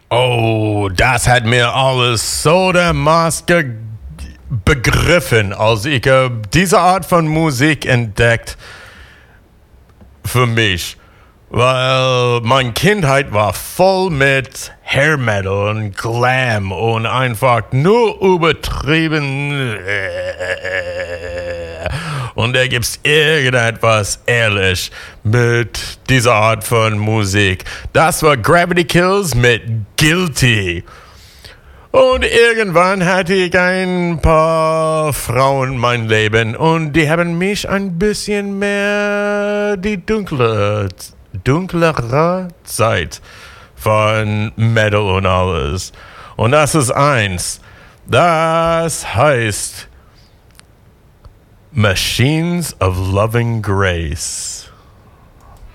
Oh, das hat mir alles so dermaßen begriffen, als ich diese Art von Musik entdeckt für mich. Weil meine Kindheit war voll mit Hair Metal und Glam und einfach nur übertrieben. Und da gibt's irgendetwas ehrlich mit dieser Art von Musik. Das war Gravity Kills mit Guilty. Und irgendwann hatte ich ein paar Frauen in meinem Leben und die haben mich ein bisschen mehr die dunklere Zeit von Metal und alles. Und das ist eins. Das heißt Machines of Loving Grace.